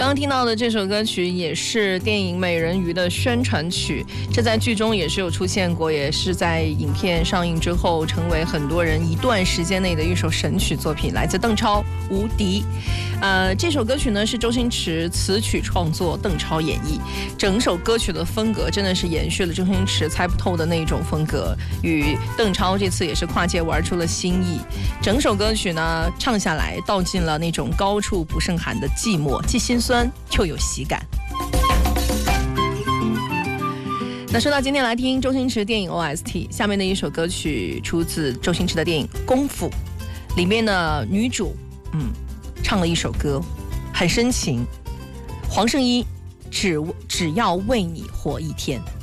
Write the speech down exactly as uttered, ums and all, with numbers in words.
刚刚听到的这首歌曲也是电影《美人鱼》的宣传曲，这在剧中也是有出现过，也是在影片上映之后成为很多人一段时间内的一首神曲作品，来自邓超《无敌》。呃，这首歌曲呢是周星驰词曲创作，邓超演绎，整首歌曲的风格真的是延续了周星驰猜不透的那种风格，与邓超这次也是跨界玩出了新意。整首歌曲呢唱下来，道尽了那种高处不胜寒的寂寞，既心酸又有喜感。那说到今天来听周星驰电影 O S T， 下面的一首歌曲出自周星驰的电影《功夫》，里面的女主嗯唱了一首歌，很深情。黄圣依只只要为你活一天。